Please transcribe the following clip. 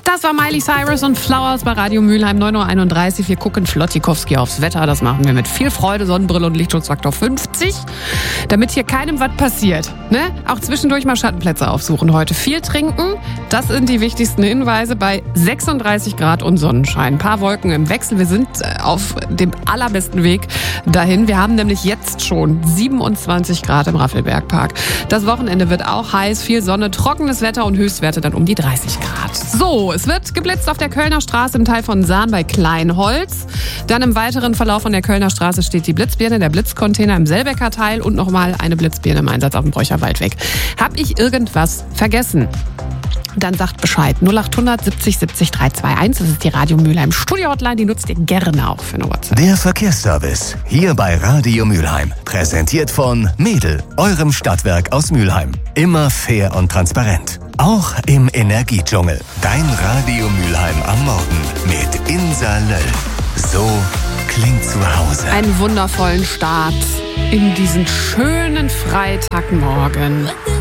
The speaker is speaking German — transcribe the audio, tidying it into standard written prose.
Das war Miley Cyrus und Flowers bei Radio Mülheim, 9.31 Uhr. Wir gucken Flottikowski aufs Wetter. Das machen wir mit viel Freude, Sonnenbrille und Lichtschutzfaktor 50. Damit hier keinem was passiert. Ne? Auch zwischendurch mal Schattenplätze aufsuchen heute. Viel trinken, das sind die wichtigsten Hinweise bei 36 Grad und Sonnenschein. Ein paar Wolken im Wechsel. Wir sind auf dem allerbesten Weg dahin. Wir haben nämlich jetzt schon 27 Grad im Raffelbergpark. Das Wochenende wird auch heiß, viel Sonne, trockenes Wetter und Höchstwerte dann um die 30 Grad. So, es wird geblitzt auf der Kölner Straße im Teil von Sahn bei Kleinholz. Dann im weiteren Verlauf von der Kölner Straße steht die Blitzbirne, der Blitzcontainer im Selbecker Teil und nochmal eine Blitzbirne im Einsatz auf dem Bräucherwaldweg. Hab ich irgendwas vergessen? Dann sagt Bescheid. 0800 70 70 321. Das ist die Radio Mülheim Studio-Hotline. Die nutzt ihr gerne auch für eine WhatsApp. Der Verkehrsservice. Hier bei Radio Mülheim. Präsentiert von Mädel, eurem Stadtwerk aus Mülheim. Immer fair und transparent. Auch im Energiedschungel. Dein Radio Mülheim am Morgen mit Insa Löll. So klingt zu Hause. Einen wundervollen Start in diesen schönen Freitagmorgen.